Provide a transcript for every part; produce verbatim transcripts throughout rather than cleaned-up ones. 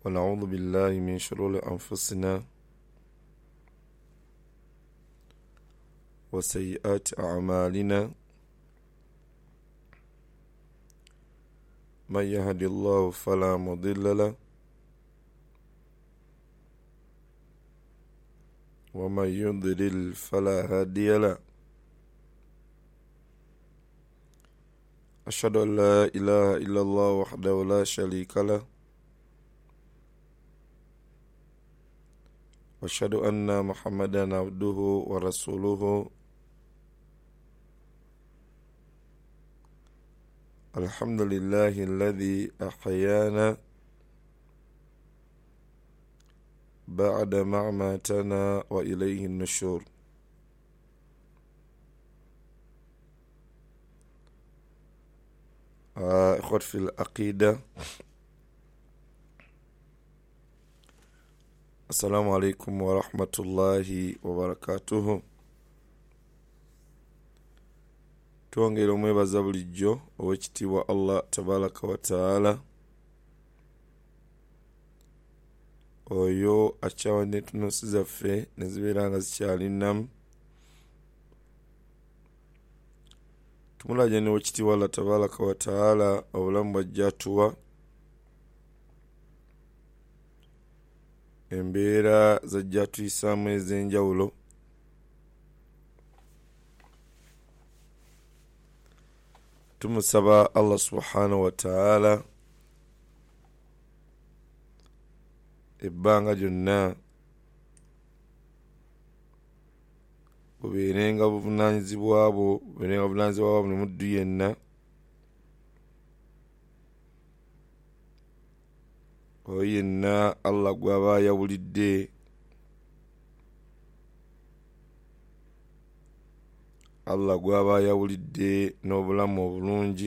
ونعوذ بالله من شرور أنفسنا وسيئات أعمالنا من يهد الله فلا مضل له ومن يضلل فلا هادي له أشهد أن لا إله إلا الله وحده لا شريك له وأشهد أن محمدا عبده ورسوله الحمد لله الذي أحيانا بعد ما أماتنا وإليه النشور. آه إخوة في العقيدة، السلام عليكم ورحمة الله وبركاته. Tuongera omwebaza bulijjo ow'ekitiibwa Allah tabaraka wa taala, oyo akyawadde entunusi zaffe ne zibeera nga zikyali nnamu. Tumulajja n'ow'ekitiibwa Allah tabaraka wa taala obulamu bw'ajja atuwa, embeera z'ajja atuyisaamu ez'enjawulo, tumusaba Allah subhanahu wa ta'ala ebbanga lyonna bubeerenga buvunaanyizibwa bwo bubeerenga buvunaanyizibwa bwa buli muddu yenna, oyo yenna Allah gw'aba yawulidde Allah gw'aba yawulidde n'obulamu obulungi,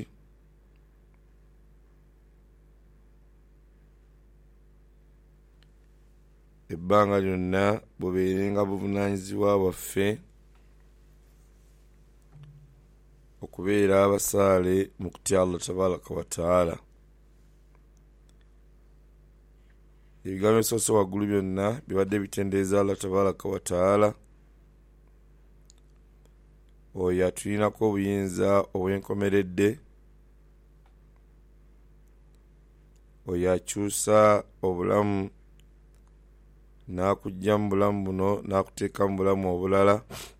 ebbanga lyonna bubeerenga buvunaanyizibwa bwaffe okubeera abasaale mu kutya Allah tabaraka wa taala. Ebigambo ebisoose waggulu byonna bibadde bitendeeza Allah tabaraka wa taala, oyo atulinako obuyinza obwenkomeredde, oyo akyusa obulamu n'akujja mu bulamu buno n'akuteeka mu bulamu obulala,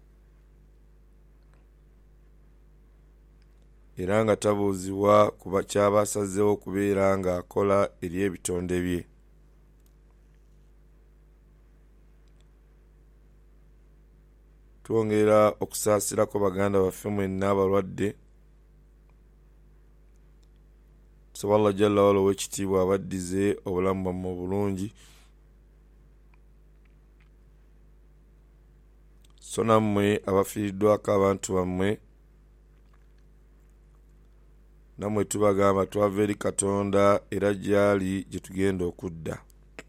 era nga tabuuzibwa kuba kyaba asazeewo okubeera ng'akola eri ebitonde bye. Twongera okusaasirako baganda baffe mwenna abalwadde, tusaba Allah jalla wala ow'ekitiibwa abaddize obulamu bwammwe obulungi, so nammwe abafiiriddwako abantu bammwe, nammwe tubagamba twava eri Katonda era gy'ali gye tugenda okudda.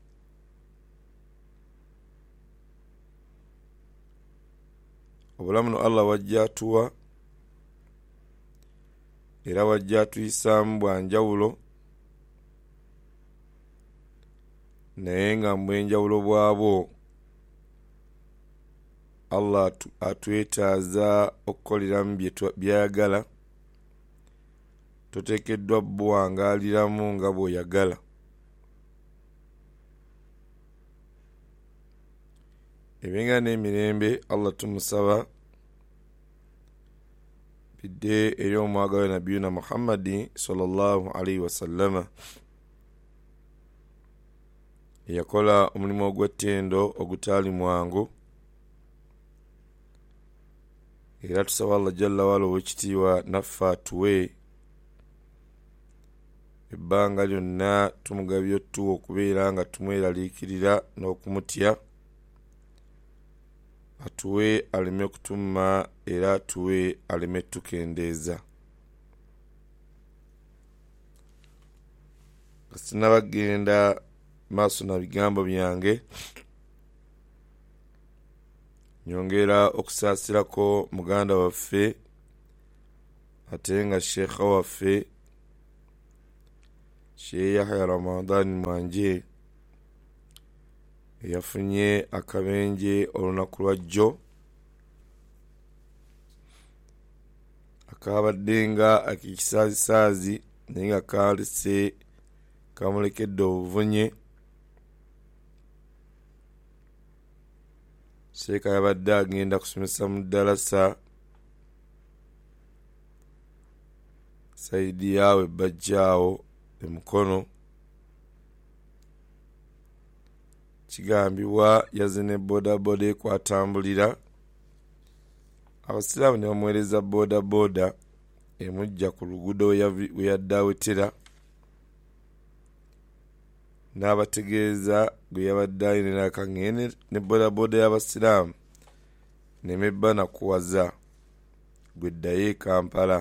Obulamu no Allah wajja atuwa era wajja atuyisaamu bwa njawulo, naye nga mu bw'enjawulo bwabwo Allah atu, atwetaaza okukoleramu by'ayagala. Toteekeddwa buwangaaliramu nga bw'oyagala. Ebenga n'emirembe Allah tumusaba bidde eri omwagawe nabiyuna Muhammadi sallallahu alaihi wasallama, eyakola omulimu ogw'ettendo ogutaali mwangu, era tusaba Allah jalla wala ow'ekitiibwa naffe atuwe ebbanga lyonna tumugabye ottuwa okubeera nga tumweraliikirira n'okumutya, atuwe aleme kutumma era atuwe aleme tukendeeza. Sinabagenda maaso na bigambo byange, nyongera okusaasirako muganda waffe ate nga sheekha waffe Sheikh Yahya Ramadan Mwanje yafunye akabenje olunaku lwa jjo akabadde nga akikisazisaazi naye nga kalese kamulekedde obuvunye. Seeka yabadde agenda kusomesa mu ddalasa saidi yawe bajjaawo emukono. Kigambibwa yaze ne boda boda ekwatambulira, abasiraamu ne bamuweereza boda boda emujja ku luguudo we yadde awetera, n'abategeeza gwe yabadde ayinira akaŋŋende ne boda boda y'abasiraamu nemebba nakuwaza gwe ddayo e Kampala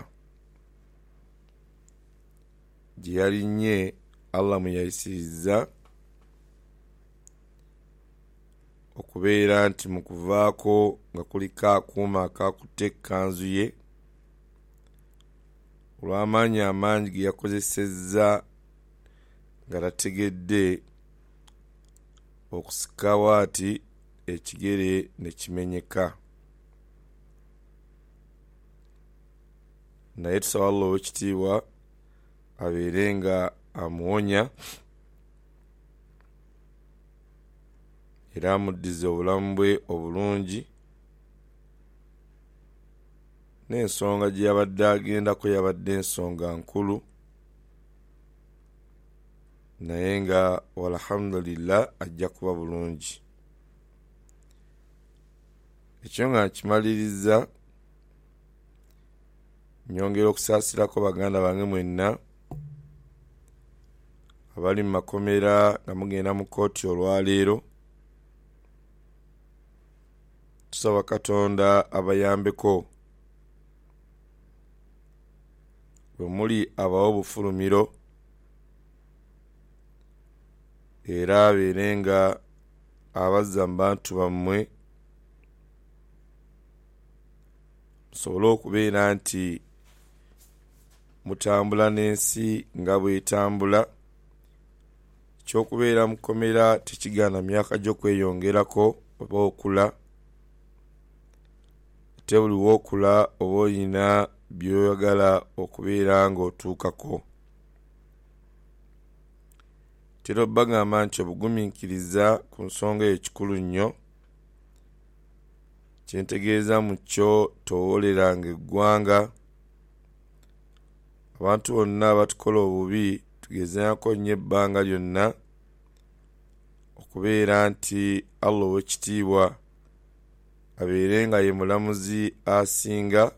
gye yalinnye. Allah mwe yayisiriza okubeera nti mu kuvaako nga kuliko akuuma akakutte ekkanzu ye olw'amaanyi amangi ge yakozesezza nga tategedde okusika waati ekigere ne kimenyeka. Naye tusaba Allah ow'ekitiibwa abeere nga amuwonya era amuddize obulamu bwe obulungi. N'ensonga gye yabadde agendako yabadde ensonga nkulu, naye nga walhamdulillah ajja kuba bulungi. Ekyo nga nkimaliriza, nyongera okusaasirako baganda bange mwenna abali mu makomera nga mugenda mu kooti olwaleero. Tusaba Katonda abayambeko, bwe muli abawo obufulumiro era abeere nga abazza mu bantu bammwe, musobole okubeera nti mutambula n'ensi nga bw'etambula. Ekyokubeera mu kkomera tekigaana myaka gy'okweyongerako oba okula, ate buli w'okula oba olina by'oyagala okubeera ng'otuukako. Tera obbagamba nti obugumiikiriza ku nsonga eyo kikulu nnyo. Kyentegeeza mu kyo towooleranga eggwanga. Abantu bonna abatukola obubi tugezeeko nnyo ebbanga lyonna okubeera nti Allah ow'ekitiibwa abeere nga ye mulamuzi asinga,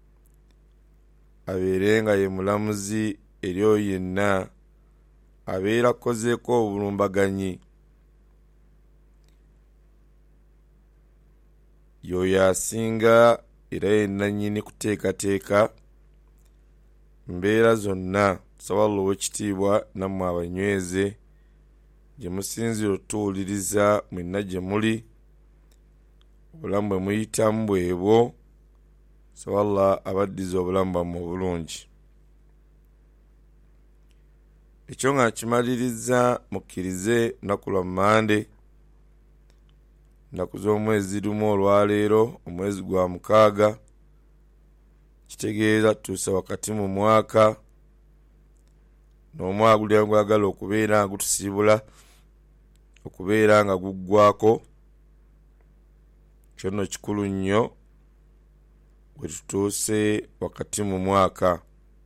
abeere nga ye mulamuzi eri oyo yenna abeera akozeeko obulumbaganyi. Y'oyo asinga era yenna nnyini kuteekateeka mbeera zonna. Tusaba Allah ow'ekitiibwa nammwe abanyweze gye musinzira otuwuliriza mwenna gye muli, obulamu bwe muyitamu bwebwo. Tusaba Allah abaddiza obulamu bwammwe obulungi. Ekyo nga nkimaliriza, mukkirize nnaku lwa Mande, nnaku z'omwezi lumu olwaleero, omwezi gwa mukaaga, kitegeeza tutuuse wakati mu mwaka, n'omwaka gulya gwagala okubeera nga gutusiibula okubeera nga guggwako. Kyo nno kikulu nnyo bwe tutuuse wakati mu mwaka.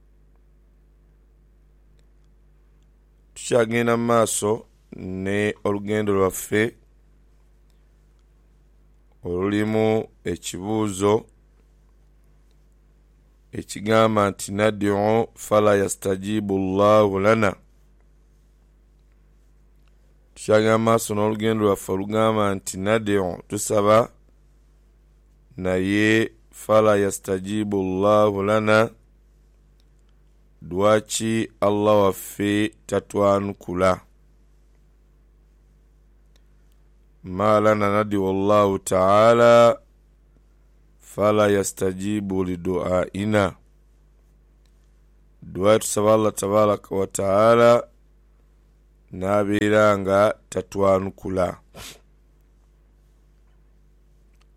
Tukyagenda mu maaso ne olugendo lwaffe olulimu ekibuuzo ekigamba nti nadi'u fala yastajibu Allahu lana. Tukyagenda mu maaso n'olugendo lwaffe olugamba nti nadi'u tusaba naye fala yastajibu Allahu lana, lwaki Allah waffe tatwanukula. Ma lana nadi'u Allahu ta'ala fala yastajibu lidu'aina, dua tusaba Allah tabaraka wa ta'ala n'abeera nga tatwanukula.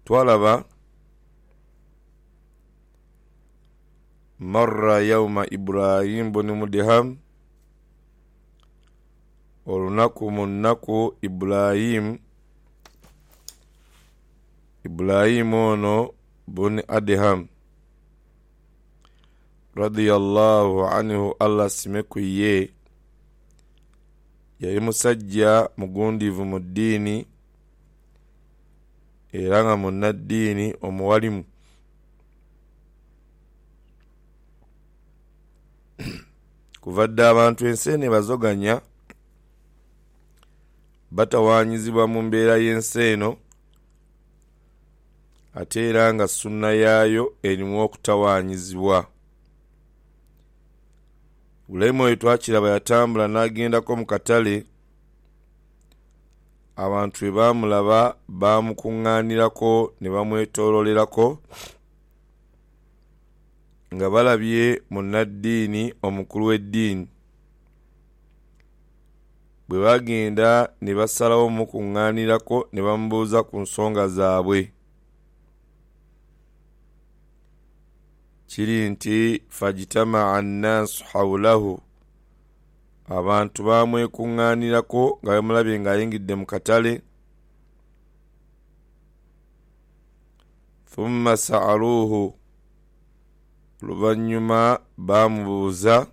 twalaba marra yawma Ibrahim bun Mudham, olunaku munnaku Ibrahim Ibrahim ono bun Adham radiyallahu anhu, Allah simeku ye, yali musajja mugundivu mu ddiini era nga munnaddiini omuwalimu. Kuvadde abantu ensi eno bazoganya batawaanyizibwa mu mbeera y'ensi eno, ate era nga sunna yaayo erimu okutawaanyizibwa. Bulemu oyo twakiraba yatambula n'agendako mu katale, abantu bwe baamulaba baamukuŋŋaanirako ne bamwetoololerako nga balabye munnaddiini omukulu w'eddiini. Bwe bagenda ne basalawo mukuŋŋaanirako ne bamubuuza ku nsonga zaabwe. Kiri nti fajitamaa annaasu hawlahu, abantu baamwekuŋŋaanirako nga bamulabye ng'ayingidde mu katale. Thumma sa'aluuhu, oluvannyuma baamubuuza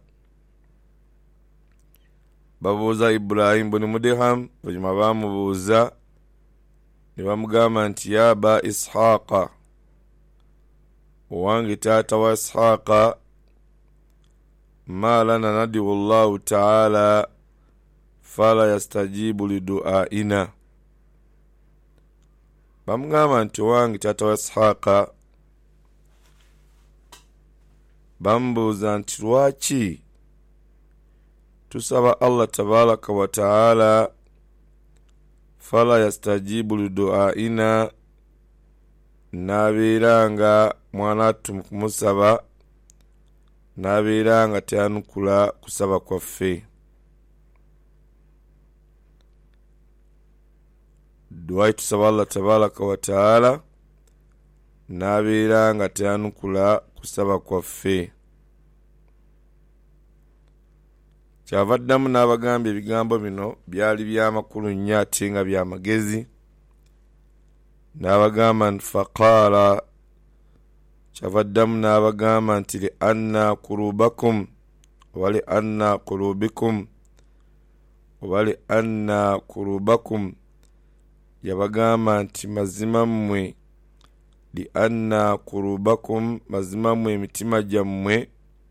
babuuza Ibrahim bun Mudham, oluvannyuma baamubuuza ne bamugamba nti ya aba Ishaaqa, owange taata wa Ishaaqa, ma lana nadiu Allahu ta'ala fala yastajibu lidu'aina. Bamugamba nti owange taata wa Ishaaqa, bamubuuza nti lwaki tusaba Allah tabaraka wa ta'ala fala yastajibu lidu'aina, n'abeeranga mwana tumukusaba n'abeeranga teyanukula kusaba kwaffe. Lwaki tusaba Allah tabaraka wa ta'ala n'abeeranga teyanukula kusaba kwaffe? Kyavaddamu n'abagambye ebigambo bino byali by'amakulu nnyo ate nga by'amagezi. N'abagamba nti faqaala, kyavaddamu n'abagamba nti li anna kulubakum oba li anna kulubikum oba li anna kulubakum, yabagamba nti mazima mmwe, li anna kulubakum, mazima mmwe emitima gyammwe,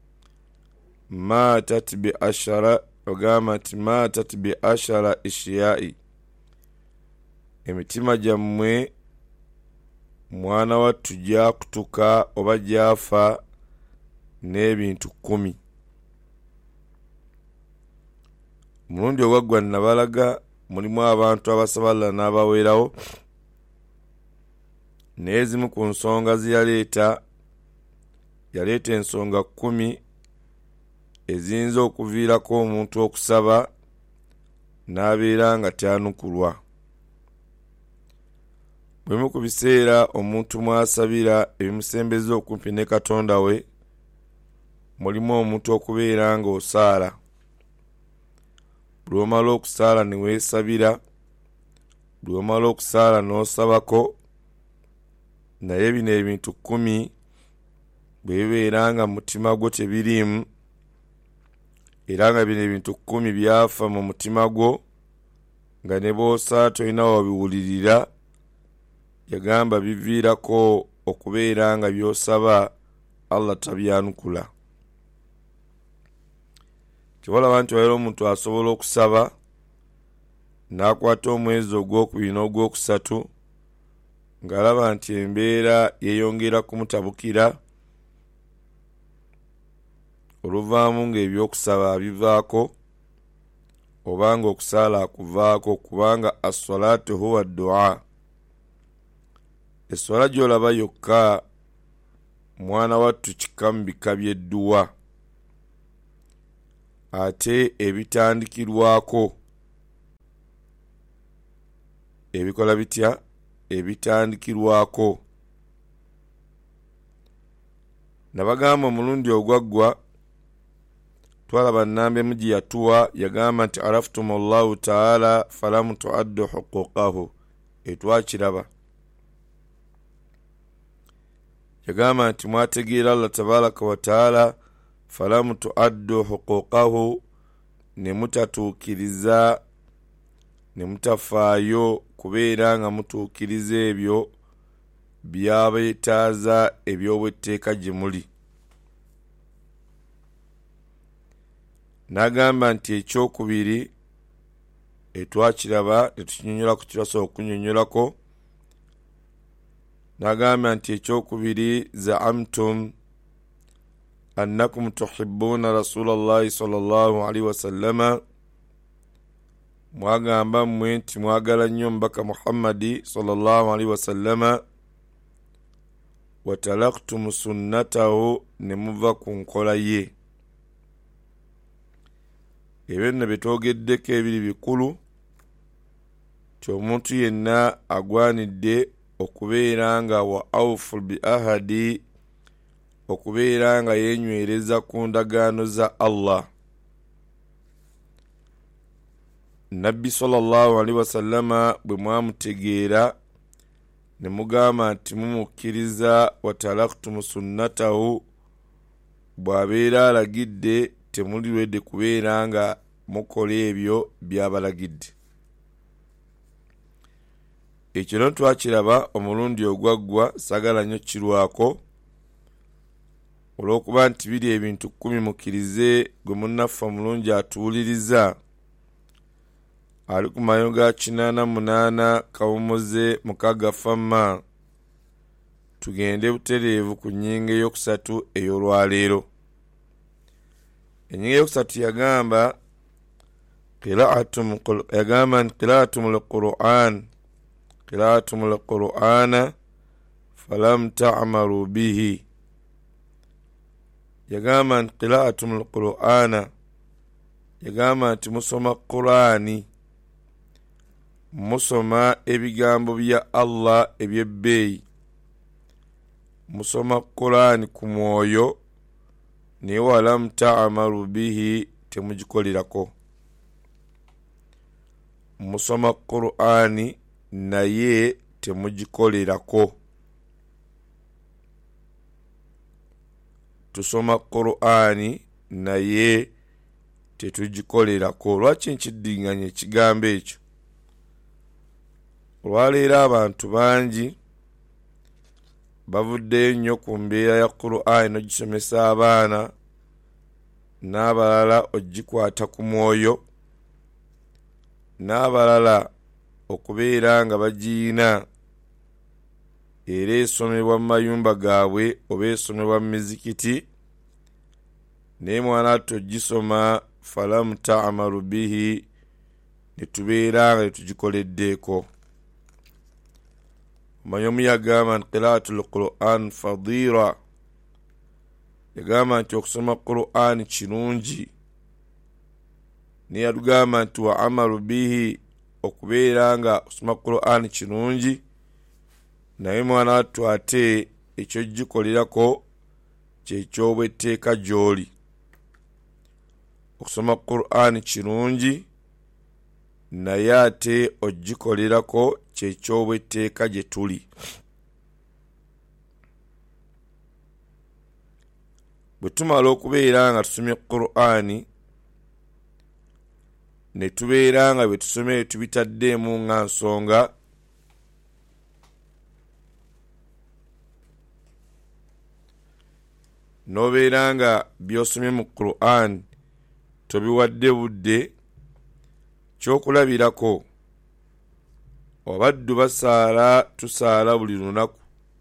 maatat bi ashara, bagamba nti maatat bi ashara ishiyai, emitima gyammwe mwana wattu gyakutuka oba gyafa n'ebintu kkumi. Mulundi ogwaggwa nabalaga mulimu abantu abasaba Allah n'abaweerawo, naye zimu ku nsonga ziyaleeta, yaleeta ensonga kkumi eziyinza okuviirako omuntu okusaba n'abeera nga tyanukulwa. Bwemu ku biseera omuntu mwasabira ebimusembeza okumpi ne Katonda we, mulimu omuntu okubeera nga osaala. Buli omala okusaala ne weesabira, buli omala okusaala n'osabako, naye bino ebintu kkumi bwe bibeera nga mu mutima gwo tebiriimu, era nga bino ebintu kkumi byafa mu mutima gwo, nga ne bw'osaala tolina wabiwulirira, yagamba biviirako okubeera nga byosaba Allah tabyanukula. Kyewalaba nti waliwo omuntu asobola okusaba n'akwata omwezi ogwokubiri n'ogwokusatu ng'alaba nti embeera yeeyongera kumutabukira, oluvaamu ng'ebyokusaba abivaako oba nga okusaala akuvaako, kubanga as-salaatu huwa ad-du'a. Eswala gy'olaba yokka mwana wattu kika mu bika by'edduwa, ate ebitandikirwako ebikola bitya, ebitandikirwako. Nabagamba omulundi ogwaggwa twalaba nnambe mugi yatuwa yagamba nti araftum Allahu ta'ala falam tuaddu huquqahu. Etwakiraba yagamba nti mwategeera Allah tabaraka wa ta'ala falam tuaddu huquqahu, ne mutatuukiriza ne mutafaayo kubeera nga mutuukiriza ebyo byabeetaaza eby'obwetteeka gye muli. N'agamba nti ekyokubiri etwakiraba ne tukinyonyola ku kirasobola okunyonyolako. N'agamba nti ekyokubiri zaamtum annakum tuhibbuna rasulallahi sallallahu alaihi wasallama, mwagamba mmwe nti mwagala nnyo mbaka Muhammadi sallallahu alaihi wasallama, watalaktum sunnatahu, ne muva ku nkola ye. Ebyo nno betwogeddeko ebiri bikulu ti omuntu yenna agwanidde okubeera nga wa awfu bi ahadi, okubeera nga yenywereza ku ndagaano za Allah. Nabbi sallallahu alaihi wasallama bwe mwamutegeera ne mugamba nti mumukkiriza watalaktum sunnatahu, bw'abeera alagidde temulirwedde kubeera nga mukola ebyo byabalagidde. Ekyo no twakiraba omulundi ogwaggwa, sagala nnyo kirwako olw'okuba nti biri ebintu kkumi mukkirize gwe munnaffe omulungi atuwuliriza ali ku mayo ga kinaana munaana kawumuze mukaaga famma. Tugende butereevu ku nnyingo ey'okusatu ey'olwaleero. Ennyingo ey'okusatu yagamba qira'atum yagamba nti qira'atum al-Qur'an qira'atum al-Qur'ana falam ta'maru bihi. Yagamba nti qira'atum al-Qur'ana, yagamba nti musoma Qur'ani, musoma ebigambo bya Allah ebyebbeeyi, musoma Qur'ani ku mwoyo, naye walam ta'maru bihi, temugikolerako. Musoma Qur'ani naye temugikolerako. Tusoma Qur'ani naye tetugikolerako. Lwaki nkiddinganya ekigambo ekyo? Olwaleero abantu bangi bavuddeyo nnyo ku mbeera ya Qur'ani n'ogisomesa abaana, n'abalala ogikwata ku mwoyo, n'abalala okubeera nga bagiina era esomebwa mu mayumba gaabwe oba esomebwa mu mizikiti, naye mwana togisoma falamu ta'maru bihi, ne tubeera nga tetugikoleddeeko. Omanyi yagamba nti qira'atul Qur'an fadila, yagamba nti okusoma Qur'an kirungi, naye yatugamba nti wa amalu bihi, okubeera nga osoma Qur'an kirungi, naye mwana wattu ate ekyogikolerako kyekyobwetteeka gy'oli. Okusoma Qur'an kirungi, naye ate ogikolerako kyekyobwetteeka gye tuli. Bwe tumala okubeera nga tusomye Qur'ani, ne tubeera nga bye tusomye tubitaddeemu nga nsonga, n'obeera nga by'osomye mu Qur'an tobiwadde budde, kyokulabirako abaddu basaala, tusaala buli lunaku.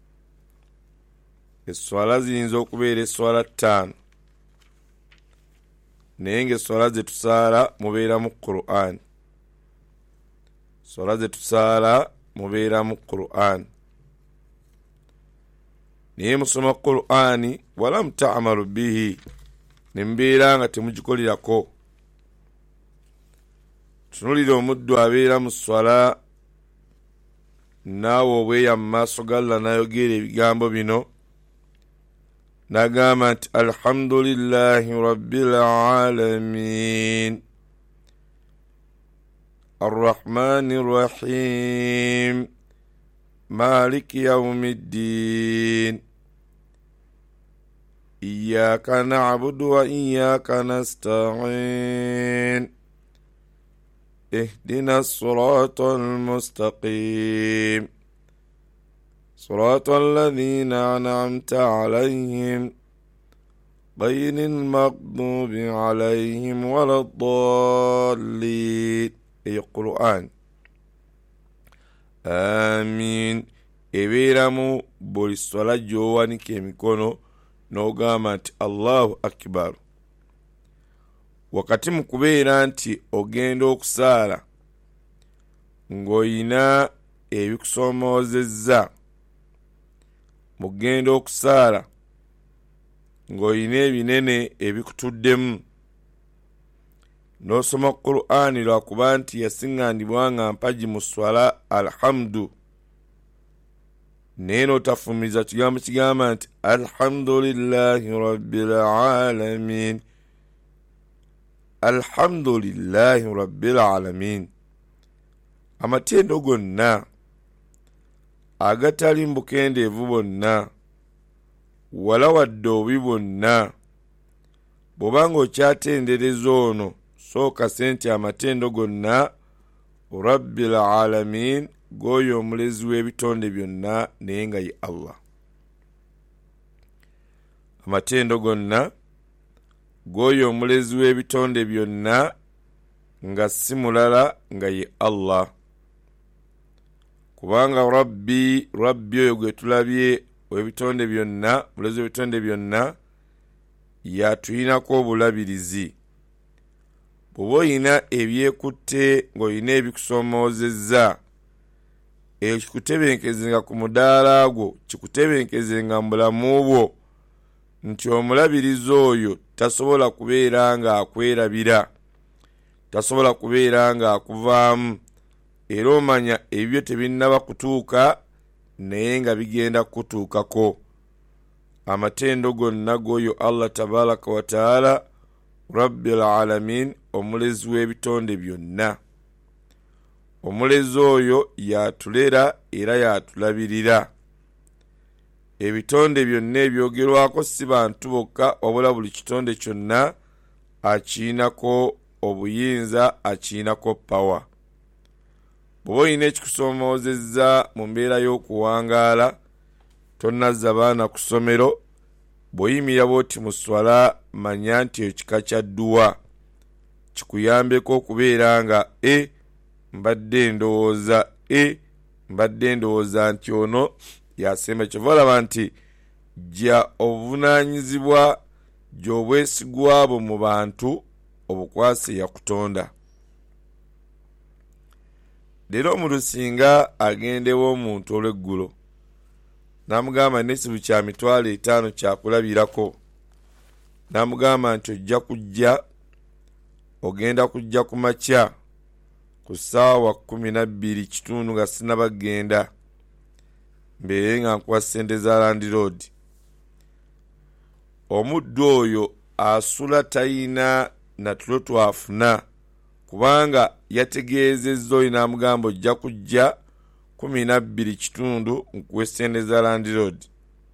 Esswala ziyinza okubeera esswala ttaano, naye ng'esswala ze tusaala mubeera mu Qur'an. Esswala ze tusaala mubeera mu Qur'an, naye musoma Qur'ani walam ta'maru bihi, ne mubeera nga temugikolerako. Tunulira omuddu abeera mu swala naawe obweya mu maaso ga Allah n'ayogera ebigambo bino n'agamba nti alhamdulillahi rabbil alamin arrahmani rrahim maliki yawmiddin iyyaka na'budu wa iyyaka nasta'in اهدنا الصراط المستقيم صراط الذين أنعمت عليهم غير المغضوب عليهم ولا الضالين. أي القرآن آمين. إبيرامو بوليسولا جواني كيميكونو نوغامات الله أكبر. Wakati mu kubeera nti ogenda okusaala ng'oyina ebikusomoozezza, mugenda okusaala ng'oyina ebinene ebikutuddemu, n'osoma Qur'ani lwakuba nti yasiŋŋandibwa nga mpagi mu swala alhamdu, naye n'otafumiza kigambo kigamba nti alhamdulillahi rabbil alamin. Alhamdulillahi rabbil alamin. Amatendo gonna agatali mbukendeevu bonna wala wadde obubi bonna bw'obanga okyatendereza ono sooka senti amatendo gonna rabbil alamin g'oyo omulezi w'ebitonde byonna naye nga ye Allah. Amatendo gonna g'oyo omulezi w'ebitonde byonna nga si mulala nga ye Allah. Kubanga rabbi rabbi oyo gwe tulabye w'ebitonde byonna, mulezi w'ebitonde byonna, yatuyinako obulabirizi. Bw'oba oyina ebyekutte ng'oyina ebikusomoozezza, eyo kikutebenkezenga ku mudaala gwo, kikutebenkezenga mu bulamu bwo nti omulabirizi oyo tasobola kubeera nga akwerabira, tasobola kubeera nga akuvaamu, era omanya ebyo tebinnaba kutuuka naye nga bigenda kutuukako. Amatendo gonna g'oyo Allah tabaraka wa taala rabbil alamin, omulezi w'ebitonde byonna. Omulezi oyo yatulera era yatulabirira. Ebitonde byonna ebyogerwako si bantu bokka wabula buli kitonde kyonna akiinako obuyinza, akiinako pawa. Bw'oba oyina ekikusomoozezza mu mbeera y'okuwangaala, tonnazza baana ku ssomero, bw'oyimirira bw'oti mu swala manya nti ekika kya dduwa kikuyambeko okubeera nga e mbadde ndowooza e mbadde ndowooza nti ono yasemba. Kyova olaba nti jja obuvunaanyizibwa gy'obwesigwa bwo mu bantu obukwase yakutonda. Leero omuntu singa agendewo omuntu olw'eggulo n'amugamba n'ekibu kya mitwalo etaano kyakulabirako, n'amugamba nti ojja kujja, ogenda kujja ku makya ku ssaawa kkumi na bbiri kitundu nga sinnabagenda, mbeere nga nkuwa ssente za Land Road. Omuddu oyo asula tayina na tulo twafuna, kubanga yategeezezza oyo n'amugamba ojja kujja kumi na bbiri kitundu nkuwa ssente za Land Road.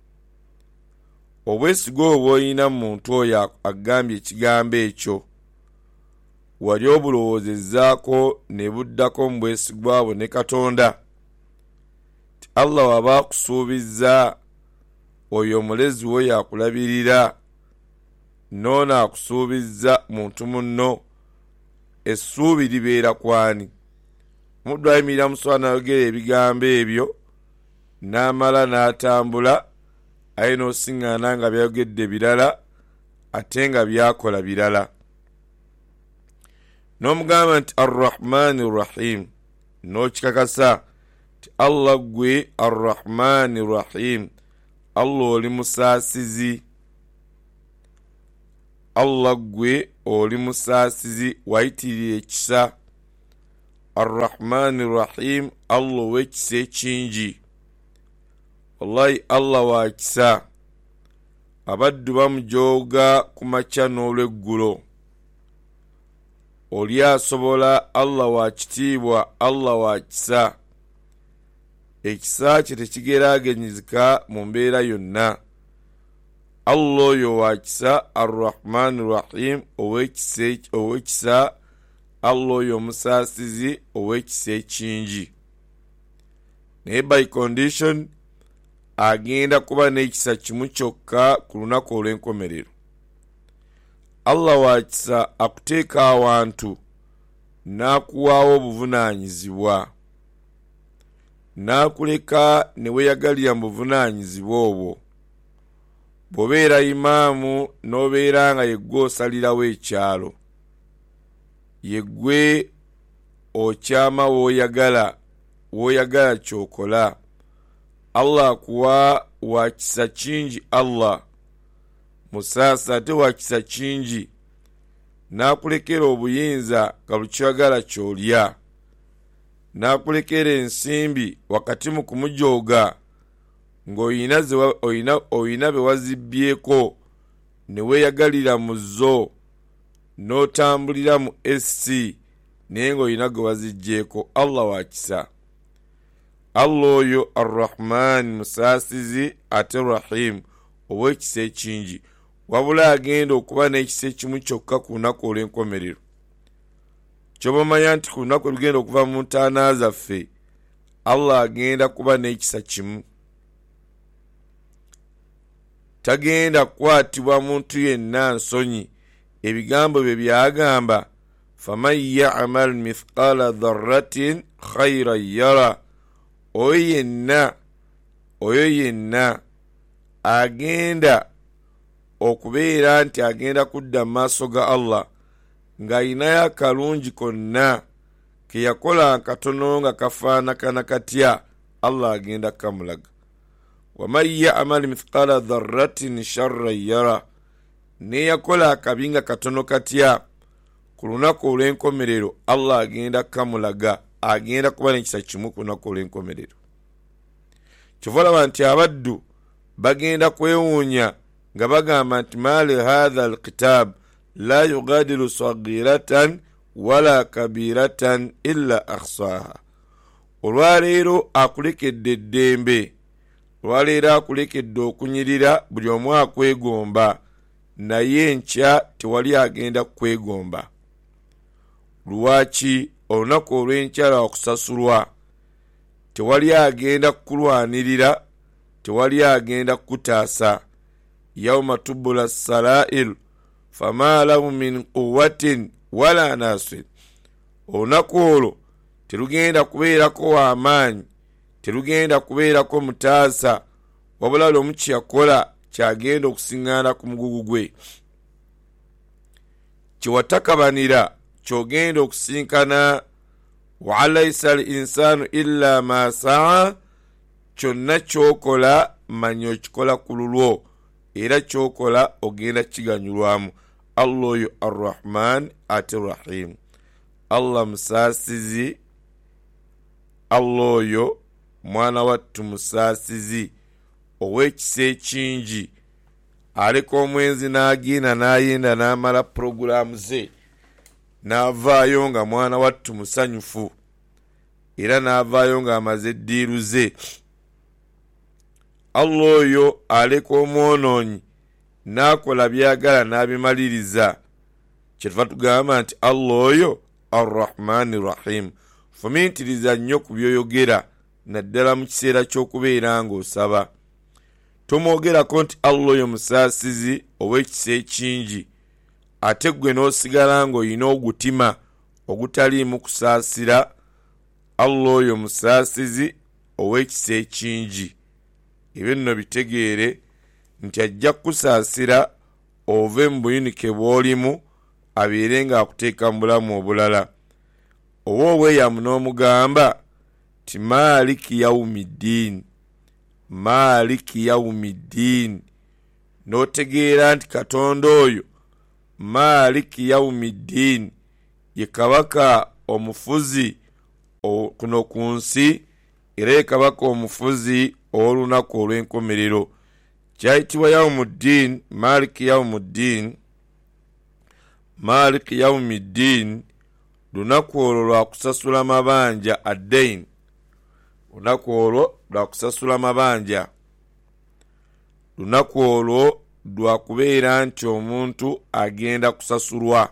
Obwesiga obwo oyina muntu oyo agambye ekigambo ekyo, wali obulowoozezzaako ne buddako mu bwesigwa bwo ne Katonda. Allah waba akusuubizza oyo omulezi wo yakulabirira, noono akusuubizza muntu munno, essuubi libeera kwani? Omuddu ayimirira mu swala n'ayogera ebigambo ebyo n'amala n'atambula, aye n'osiŋŋaana nga byayogedde birala ate nga byakola birala. N'omugamba nti arrahmani rrahim, n'okikakasa nti Allah gwe arrahmani rrahim, Allah oli musaasizi, Allah gwe oli musaasizi, wayitirira ekisa. arrahmani rahim, Allah w'ekisa ekingi. Wallahi Allah wa kisa. Abaddu bamujooga ku makya n'olweggulo. Oli asobola, Allah wa kitiibwa, Allah wa kisa. Ekisa kye tekigeraagenyezeka mu mbeera yonna. Allah oyo wa kisa, arrahmani rahim, ow'ekisa, Allah oyo omusaasizi, ow'ekisa ekingi. Naye by condition, agenda kuba n'ekisa kimu kyokka ku lunaku olw'enkomerero. Allah wa kisa akuteeka awantu n'akuwaawo obuvunaanyizibwa, n'akuleka ne weeyagalira mu buvunaanyizibwa obwo. Bw'obeera imaamu n'obeera nga yeggwe osalirawo ekyalo, yeggwe okyama w'oyagala, w'oyagala ky'okola. Allah akuwa wa kisa kingi, Allah musaasa ate wa kisa kingi, n'akulekera obuyinza nga lukyagala ky'olya, n'akulekera ensimbi wakati mu kumujooga ng'oyina oyina oyina be wazibbyeko ne weeyagalira mu zo n'otambulira mu S C naye ng'oyina gwe waziggyeko. Allah wa kisa. Allah oyo arrahman musaasizi ate rahim ow'ekisa ekingi. Wabula agenda okuba n'ekisa ekimu kyokka ku lunaku olw'enkomerero. Ky'obamanya nti ku lunaku olugenda okuva mu ntaana zaffe, Allah agenda kuba n'ekisa kimu. Tagenda kukwatibwa muntu yenna nsonyi. Ebigambo bye byagamba, faman ya'mal mithqala dharratin khayran yara. Oyo yenna, oyo yenna agenda okubeera nti agenda kudda mu maaso ga Allah ng'ayinayo akalungi konna ke yakola katono nga kafaanakana katya, Allah agenda kamulaga. Waman ya'mal mithqala dharratin sharran yara. Ne yakola akabi nga katono katya, ku lunaku olw'enkomerero Allah agenda kamulaga. Agenda kuba n'ekisa kimu ku lunaku olw'enkomerero. Kyova olaba nti abaddu bagenda kwewuunya nga bagamba nti maali hadha alkitab la yugadiru sagiratan wala kabiratan illa ahsaha. Olwaleero akulekedde eddembe, olwaleero akulekedde okunyirira, buli omu akwegomba, naye enkya tewali agenda kwegomba. Lwaki? Olunaku olw'enkyala okusasulwa, tewali agenda kukulwanirira, tewali agenda kutaasa. Yawma tubula salail fama lahu min quwwatin wala nasir. Olunaku olwo terugenda kubeerako w'amaanyi, terugenda kubeerako mutaasa, wabula lumu kyeyakola kyagenda okusiŋŋaana ku mugugu gwe. Kyewatakabanira kyogenda okusinkana. Wa alaysa al insanu illa ma saa. Kyonna kyokola manya okikola ku lulwo, era kyokola ogenda kiganyulwamu. Allah oyo arrahman ate rahim. Allah musaasizi, Allah oyo mwana wattu musaasizi ow'ekisa ekingi. Aleka omwenzi n'agenda n'ayenda n'amala purogulaamu ze, n'avaayo nga mwana wattu musanyufu, era n'avaayo nga amaze eddiiru ze. Allah oyo aleka omwonoonyi n'akola byagala n'abimaliriza. Kyetuva tugamba nti Allah oyo arrahmani rahim. Fumiitiriza nnyo ku byoyogera, naddala mu kiseera ky'okubeera ng'osaba. Tomwogerako nti Allah oyo musaasizi ow'ekisa ekingi, ate gwe n'osigala ng'olina ogutima ogutaliimu kusaasira. Allah oyo musaasizi ow'ekisa ekingi. Ebyo nno bitegeere nti ajja kusaasira ove mu buyinike bw'olimu, abeere ng'akuteeka mu bulamu obulala. Oba obweyamu n'omugamba ti maaliki yawumiddin, maaliki yawumiddin, n'otegeera nti Katonda oyo maaliki yawumiddin ye kabaka omufuzi kuno ku nsi era ye kabaka omufuzi ow'olunaku olw'enkomerero. Kyayitibwa Yawumuddin, Maliki Yawumuddin, Maliki Yawumuddin. Lunaku olwo lwa kusasula mabanja addain, lunaku olwo lwa kusasula mabanja, lunaku olwo lwa kubeera nti omuntu agenda kusasulwa.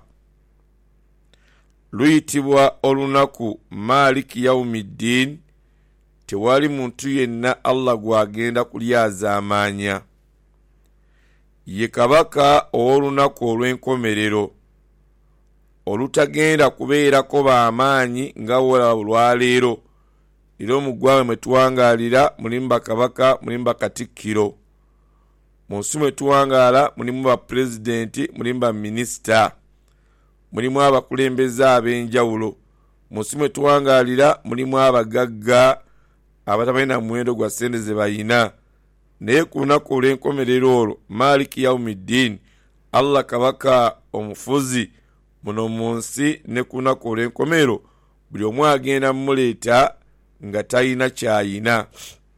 Luyitibwa olunaku Maliki Yawumuddin. Tewali muntu yenna Allah gwagenda kulyazaamaanya. Ye kabaka ow'olunaku olw'enkomerero olutagenda kubeerako b'amaanyi nga olwaleero. Era mu ggwanga mwe tuwangaalira mulimu bakabaka, mulimu bakatikkiro. Mu nsi mwe tuwangaala mulimu bapulezidenti, mulimu baminisita, mulimu abakulembeze ab'enjawulo. Mu nsi mwe tuwangaalira mulimu abagagga abatabalina muwendo gwa ssente ze bayina. Naye ku lunaku olw'enkomerero olwo Maliki Yawumuddin, Allah kabaka omufuzi muno mu nsi, ne ku lunaku olw'enkomerero buli omu agenda mmuleeta nga talina kyayina.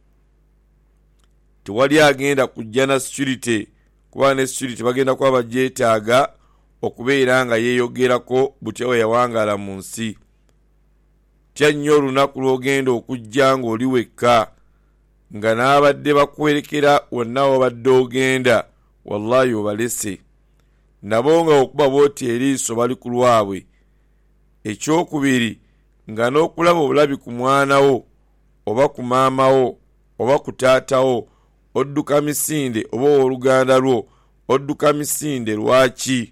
Tewali agenda kujja na security, kuba ne security bagenda kuba bagyetaaga okubeera nga yeeyogerako butya we yawangaala mu nsi. Tya nnyo olunaku lw'ogenda okujja ng'oli wekka nga n'abadde bakwerekera wonna wabadde ogenda, wallahi obalese. Nabo nga okuba booti eriiso bali ku lwabwe. Ekyokubiri, nga n'okulaba obulabi ku mwanawo oba ku maamawo oba ku taatawo odduka misinde, oba oluganda lwo odduka misinde. Lwaki?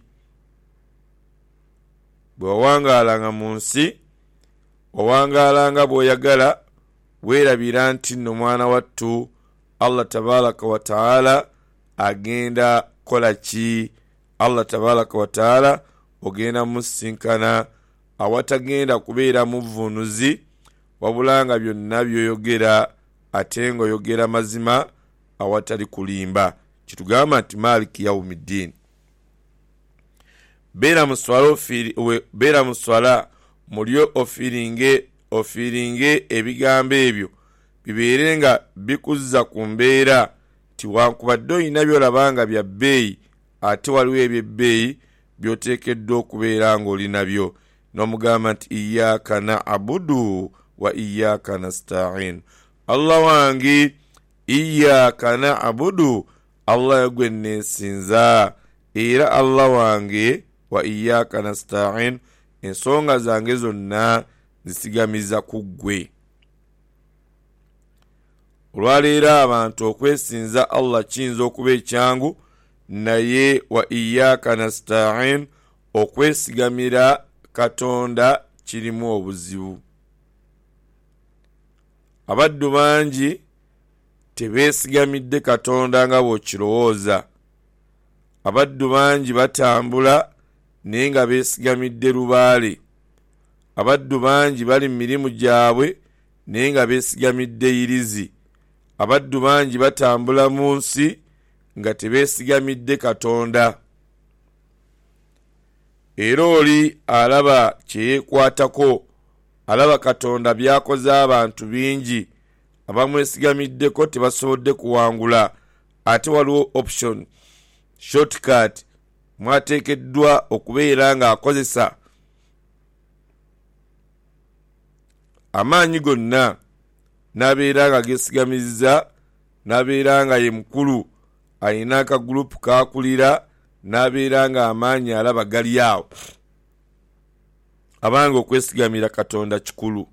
Bwe wawangaalanga mu nsi, owangaalanga bw'oyagala, weerabira nti nno mwana wattu Allah tabaraka wa taala agenda kola ki? Allah tabaraka wa taala ogenda musinkana awatagenda kubeera muvunuzi, wabulanga byonna byoyogera ate ng'oyogera mazima awatali kulimba. Kitugamba nti Maliki Yawumuddin. Beera mu swala ofiri, beera mu swala mulyo ofiringe ofiringe ebigambo ebyo bibeere nga bikuzza ku mbeera ti wankubadde olina byolabanga bya bbeeyi, ate waliwo ebyebbeeyi byoteekeddwa okubeera ng'oli nabyo. N'omugamba nti iyyaka na'budu wa iyyaka nasta'in. Allah wange, iyyaka na'budu, Allah gwe neesinza, era Allah wange wa iyyaka nasta'in, ensonga zange zonna zisigamiza ku ggwe. Olwaleero abantu okwesinza Allah kiyinza okuba ekyangu, naye wa iyyaka nasta'in, okwesigamira Katonda kirimu obuzibu. Abaddu bangi tebeesigamidde Katonda nga bw'okirowooza. Abaddu bangi batambula naye nga beesigamidde lubaale. Abaddu bangi bali mu mirimu gyabwe naye nga beesigamidde irizi. Abaddu bangi batambula mu nsi nga tebeesigamidde Katonda. Era oli alaba kyeyeekwatako, alaba Katonda by'akoze abantu bingi, abamwesigamiddeko tebasobodde kuwangula. Ate waliwo option, shortcut, mwateekeddwa okubeera ng'akozesa amaanyi gonna, n'abeera nga geesigamizza, n'abeera nga ye mukulu, alina akagurupu k'akulira, n'abeera nga amaanyi alaba gali awo. Abanga okwesigamira Katonda kikulu.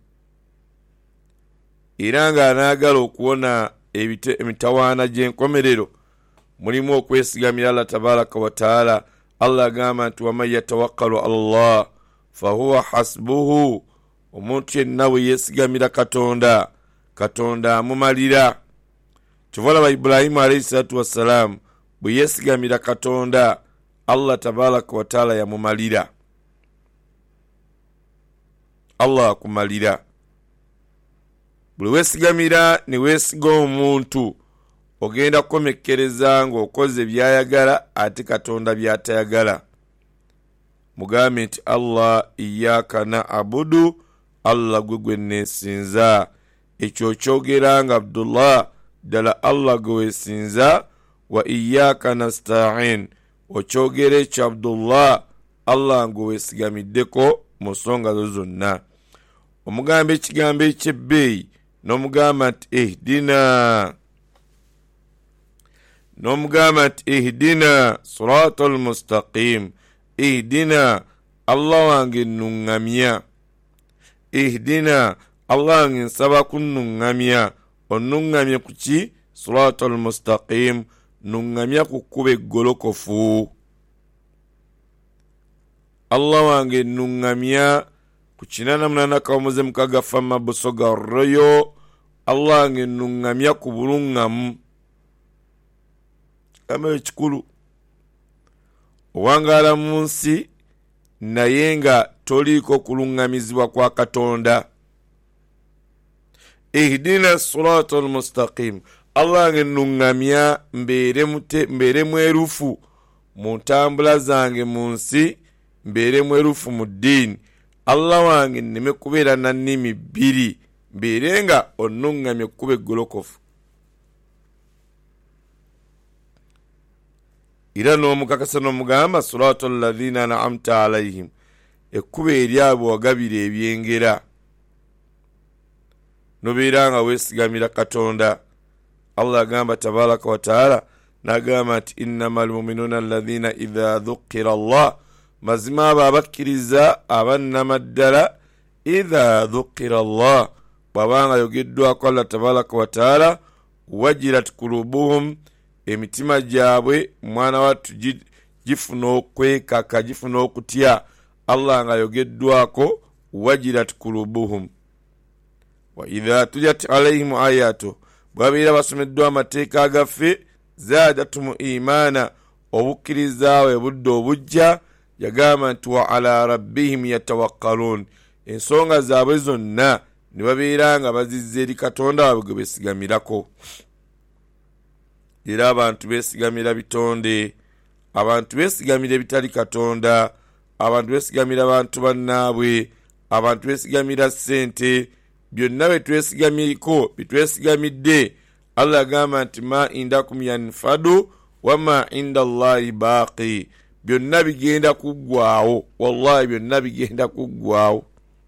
Era nga anaagala okuwona emitawaana gy'enkomerero, mulimu okwesigamira Allah tabaraka wa taala. Allah agamba nti waman yatawakkalu ala Allah fahuwa hasbuhu. Omuntu yenna we yeesigamira Katonda, Katonda amumalira. Kyova Ibrahimu alayhi salatu wassalamu bwe yeesigamira Katonda, Allah tabaraka wa taala yamumalira. Allah akumalira. Buli weesigamira ne weesiga omuntu, ogenda kukomekkereza ng'okoze by'ayagala ate Katonda by'atayagala. Mugambe nti Allah iyyaka na'budu, Allah gwe gwe nesinza. Ekyo kyogeranga Abdullah ddala Allah gwe wesinza. Wa iyyaka nasta'in okyogera ekyo Abdullah Allah gwe wesigamiddeko mu nsonga zo zonna. Omugamba ekigambo ekyebbeeyi n'omugamba nti ihdina n'omugamba nti ihdina siratal mustaqim. Ihdina Allah wange nnuŋŋamya. Ihdina Allah wange nsaba kunnuŋŋamya. Onnuŋŋamye ku ki? Siratal mustaqim. Nnuŋŋamya ku kkubo eggolokofu. Allah wange nnuŋŋamya ku kinana munana kamuze mukagafa mabusoga royo. Allah wange nnuŋŋamya ku buluŋŋamu. Kama ekikulu owangaala mu nsi naye nga toliiko kuluŋŋamizibwa kwa Katonda. Ihdina siratal mustaqim. Allah wange nnuŋŋamya mbeere mwerufu mu ntambula zange mu nsi, mbeere mwerufu mu ddiini. Allah wange nneme kubeera na nnimi bbiri, mbeere nga onnuŋŋamye kkuba eggolokofu. Era n'omukakasa n'omugamba siratal ladhina an'amta alayhim. Ekkuba eri abo wagabira ebyengera. Nobeera nga weesigamira Katonda. Allah agamba tabaraka wa taala n'agamba nti innamal mu'minuna alladhina idha dhukkira Allah. Mazima abo abakkiriza abannama ddala idha dhukkira Allah bw'abanga yogeddwako Allah tabaraka wa taala wajilat kulubuhum emitima gyabwe mwana wattu gifuna okwekaka gifuna okutya. Allah nga yogeddwako wajilat kulubuhum. Wa idha tuliyat alayhim ayatu bwabeera basomeddwa amateeka agaffe zaadatum imaana obukkiriza budde obujja. Yagamba nti wa ala rabbihim yatawakkalun. Ensonga zaabwe zonna ne babeera nga bazizza eri Katonda waabwe gwe beesigamirako. Era abantu beesigamira bitonde, abantu beesigamira ebitali Katonda, abantu beesigamira abantu bannaabwe, abantu beesigamira ssente. Byonna bye twesigamiriko bitwesigamidde. Allah agamba nti ma indakum yanfadu wa ma inda Allahi baaqi. Byonna bigenda kuggwaawo. Wallahi byonna bigenda kuggwaawo.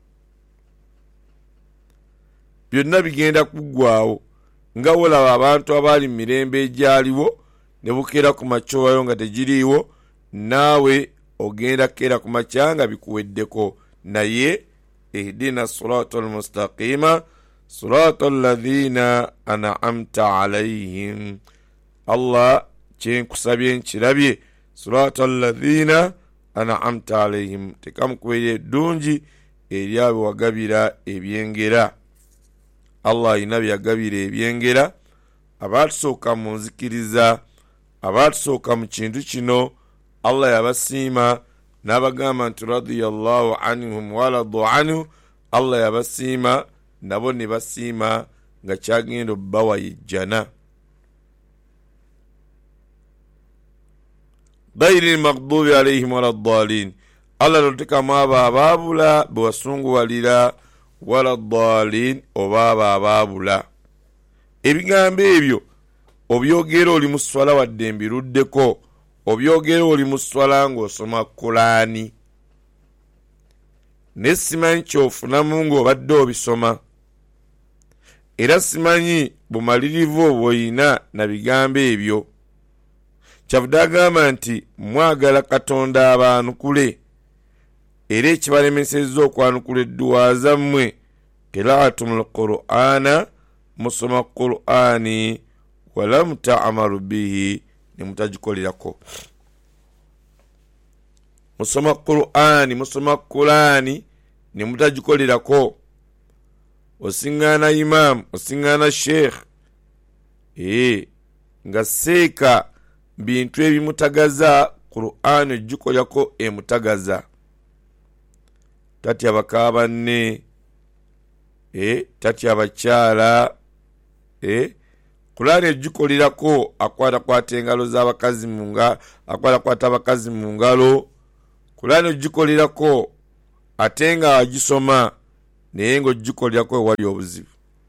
Byonna bigenda kuggwaawo. Nga wolaba abantu abaali mu mirembe egyaliwo ne bukeera ku makyowayo nga tegiriiwo, naawe ogenda keera ku makya nga bikuweddeko. Naye ihdina siratal mustaqima siratal ladhina an'amta alayhim. Allah kyenkusabye nkirabye siratal ladhina an'amta alayhim. Tekamukubeera eddungi eri abo wagabira ebyengera. Allah alina byagabira ebyengera abaatusooka mu nzikiriza, abaatusooka mu kintu kino. Allah yabasiima n'abagamba nti radiyallahu anhum waradu anhu. Allah yabasiima nabo ne basiima nga kyagenda obbawa yejjana. Ghayril maghdubi alayhim waladdaalin. Allah lotekamu abo abaabula be wasunguwalira, waladdaalin oba abo abaabula. Ebigambo ebyo obyogera oli mu swala wadde mbiruddeko, obyogera oli mu swala ng'osoma Kulaani. Ne simanyi kyofunamu ng'obadde obisoma. Era simanyi bumalirivu obwoyina na bigambo ebyo. Kyavudde agamba nti mwagala Katonda abaanukule. Era ekibalemesezza okwanukula edduwa zammwe qiraatumul Qur'aana, musoma Qur'aani walam ta'amalu bihi, ne mutagikolerako. Musoma Qur'aani, musoma Qur'aani ne mutagikolerako. Osiŋŋaana imam, osiŋŋaana sheikh, ee nga seeka bintu ebimutagaza Qur'aani ogikolerako emutagaza. Tatya baka banne, eh tatya bakyala, eh Qur'aani egikolerako akwata kwata engalo z'abakazi mu ngalo, akwata kwata abakazi mu ngalo. Qur'aani egikolerako ate nga agisoma naye ng'ogikolerako ewali obuzibu.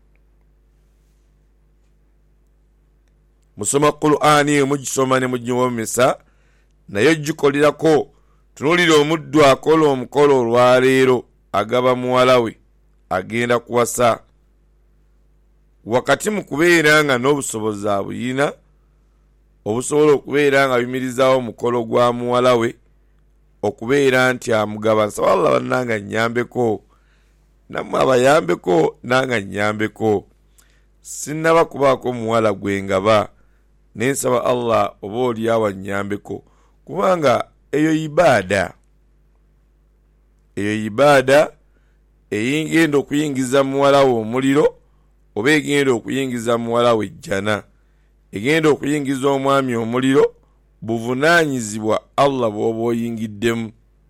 Musoma Qur'ani mugisoma ne mugiwomesa naye ogikolerako. Tunuulira omuddu akola omukolo olwaleero agaba muwala we agenda kuwasa, wakati mu kubeera nga n'obusobozi abuyina obusobola okubeera nga bimirizaawo omukolo gwa muwala we, okubeera nti amugaba nsaba Allah bannanga nnyambeko, nammwe abayambeko nanga nnyambeko, sinnaba kubaako muwala gwe ngaba naye nsaba Allah oba oli awa nnyambeko, kubanga eyo ibaada, eyo ibaada eyingenda okuyingiza muwala we omuliro oba egenda okuyingiza muwala we ejjana, egenda okuyingiza omwami omuliro, buvunaanyizibwa Allah bw'oba oyingiddemu.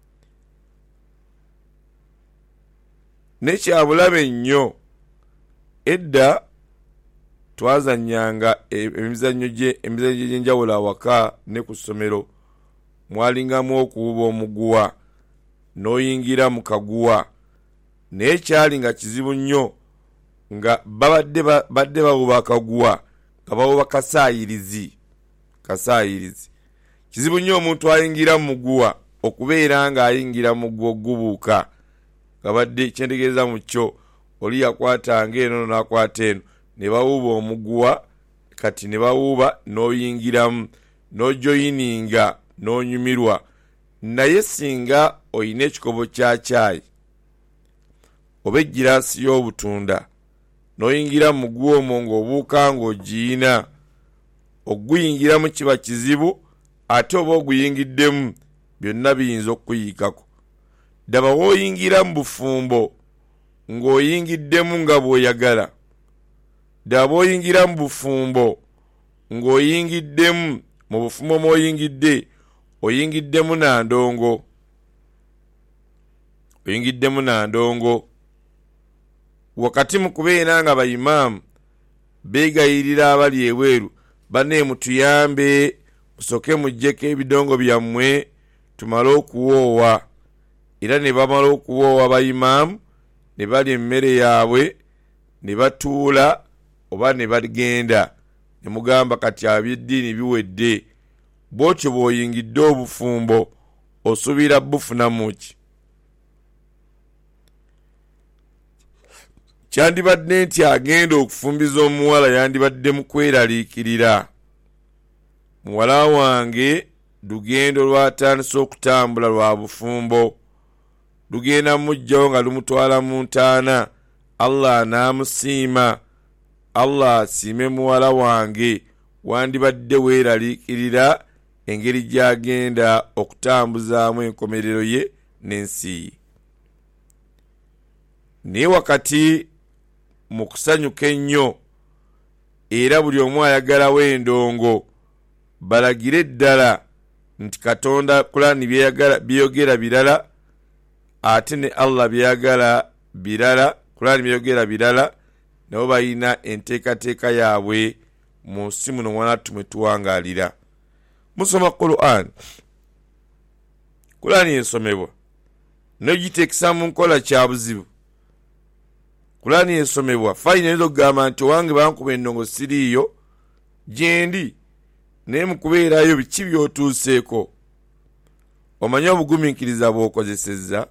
Nekyabulabe nnyo, edda twazannyanga emizannyo gy'enjawulo awaka ne ku ssomero. Mwalingamu okuwuba omuguwa n'oyingira mu kaguwa, naye kyali nga kizibu nnyo nga babadde badde bawuba akaguwa nga bawuba kasaayirizi. Kasaayirizi kizibu nnyo omuntu ayingira mu muguwa okubeera nga ayingira mu muguwa ogubuuka, nga badde kyentegeeza mu kyo oli yakwatanga eno n'akwata eno, ne bawuba omuguwa, kati ne bawuba n'oyingiramu n'ojoyininga n'onyumirwa. Naye singa oyina ekikobo kya caayi oba egiraasi y'obutunda n'oyingira mu muguwa omwo ng'obuuka ng'ogiyina, oguyingiramu kiba kizibu, ate oba oguyingiddemu byonna biyinza okuyiikako. Ddaba w'oyingira mu bufumbo ng'oyingiddemu nga bw'oyagala, ddaba oyingira mu bufumbo ng'oyingiddemu mu bufumbo mw'oyingidde oyingiddemu na ndongo, oyingiddemu na ndongo. Wakati mu kubeera nga bayimaamu beegayirira abali ebweru, banne mutuyambe musoke muggyeko ebidongo byammwe tumale okuwoowa. Era ne bamala okuwoowa bayimaamu ne balya emmere yaabwe ne batuula oba ne bagenda, ne mugamba kati abyeddiini biwedde. Bw'otyo bw'oyingidde obufumbo osuubira bufunamu ki? Kyandibadde nti agenda okufumbiza omuwala yandibadde mu kweraliikirira. Muwala wange lugendo lwatandise okutambula lwa bufumbo, lugenda mujjawo nga lumutwala mu ntaana. Allah anaamusiima, Allah asiime muwala wange, wandibadde weeraliikirira engeri gy'agenda okutambuzaamu enkomerero ye n'ensi ye. Naye wakati mu kusanyuka ennyo era buli omu ayagalawo endongo, balagire ddala nti Katonda Qur'ani byeyogera birala ate ne Allah byeyagala birala. Qur'ani byeyogera birala, nabo balina enteekateeka yaabwe mu nsi muno mwanattu mwe tuwangaalira. Musoma Qur'ani, Qur'ani esomebwa n'ogiteekesa mu nkola kya buzibu. Qur'ani esomebwa fayina ezo kugamba nti owange bankuba endongo siriiyo gyendi, naye mu kubeerayo biki by'otuuseeko? Omanye obugumiikiriza bw'okozesezza.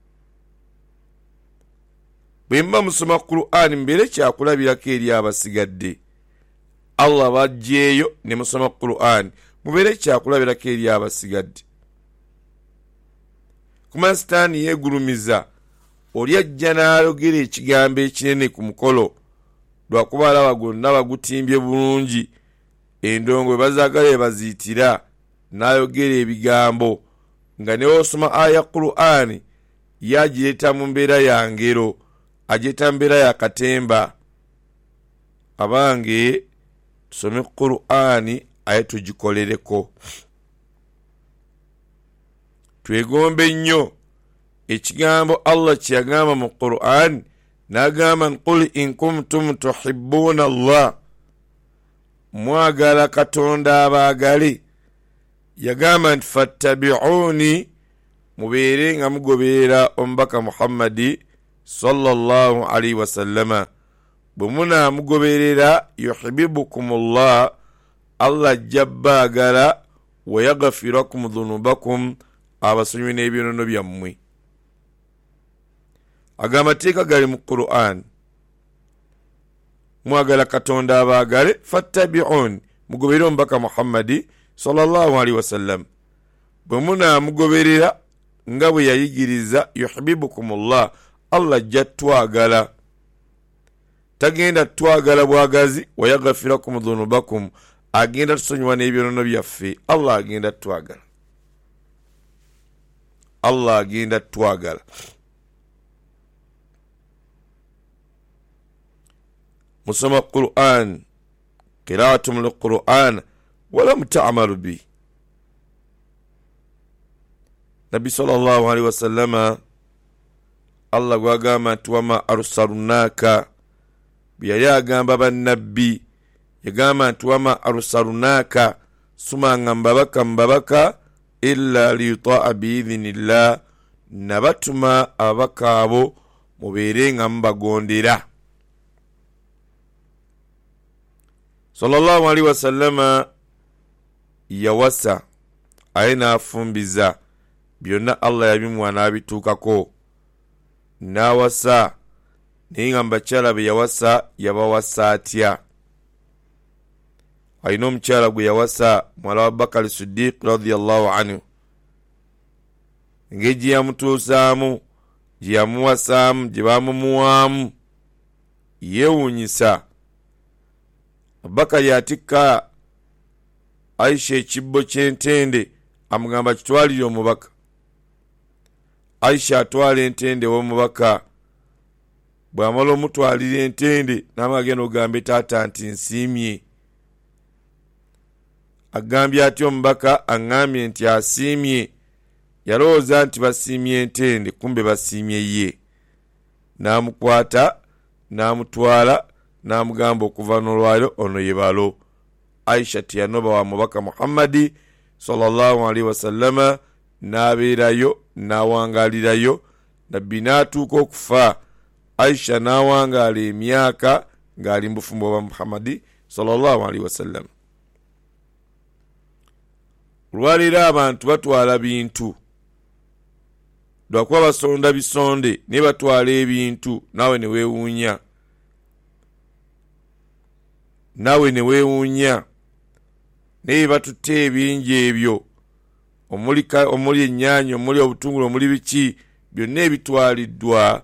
Bwe mba musoma Qur'ani mbeere kyakulabirako eri abasigadde. Allah baggyeeyo ne musoma Qur'ani mubeere kyakulabirako eri abasigadde. Kumanya sitaani yeegulumiza oli ajja n'ayogera ekigambo ekinene ku mukolo, lwakuba alaba gwonna bagutimbye bulungi, endongo bwe bazaagala bwe baziitira, n'ayogera ebigambo nga ne osoma aya Qur'ani yagireeta mu mbeera ya ngero, agireeta mu mbeera ya katemba. Abange tusome Qur'ani aye tugikolereko. Twegombe nnyo ekigambo Allah kye yagamba mu Qur'an, n'agamba qul in kuntum tuhibbuna Allah, mwagala Katonda abaagale. Yagamba nti fattabi'uni, mubeere nga mugoberera omubaka Muhammadi sallallahu alaihi wasallama bumuna mugoberera yuhibbukumullah Allah jabbagala wa yaghfirakum dhunubakum abasonyiwe n'ebyonono byammwe. Agamateeka gali mu Qur'an. Mwagala Katonda abaagale fattabi'un mugoberera omubaka Muhammadi sallallahu alaihi wasallam bwe munaamugoberera nga bwe yayigiriza yuhibbukumullah Allah jatwagala tagenda twagala bwagazi wa yaghfirakum dhunubakum agenda tusonyiwa n'ebyonono byaffe. Allah agenda twagala Allah agenda twagala. Musoma Qur'an qira'atum al-Qur'an walam ta'malu bi. Nabi sallallahu alaihi wasallama Allah gwagamba tuwama arsalunaka biyali agamba bannabbi yagamba tuwama arsalunaka sumanga mbabaka mbabaka illa liyuta'a biidhinillah nabatuma ababaka abo mubeere nga mbagondera. Sallallahu alaihi wasallama yawasa aina afumbiza byonna Allah yabimuwa n'abituukako n'awasa naye nga mubakyala be yawasa yabawasa atya. Alina omukyala gwe yawasa mwala wa Bakari Siddiq radiyallahu anhu engeri gye yamutuusaamu gye yamuwasaamu gye bamumuwaamu yeewuunyisa. Bakari atikka Aisha ekibbo ky'entende amugamba kitwalire omubaka. Aisha atwala entende w'omubaka bw'amala omutwalira entende n'amagenda ogamba taata nti nsiimye. Agambye atyo omubaka aŋŋambye nti asiimye. Yalowooza nti basiimye entende kumbe basiimye ye. N'amukwata n'amutwala n'amugamba okuva n'olwaliro ono ye balo. Aisha tiyanoba wa mubaka Muhammadi sallallahu alaihi wasallama n'abeerayo n'awangalirayo nabbi n'atuuka okufa. Aisha n'awangaala emyaka ng'ali mu bufumbo bwa Muhammadi sallallahu alaihi wasallam. Olwaleero abantu batwala bintu lwakuba basonda bisonde naye batwala ebintu naawe ne weewuunya naawe ne weewuunya naye batutte ebingi ebyo omuli omuli ennyaanya omuli obutungulu omuli biki byonna ebitwaliddwa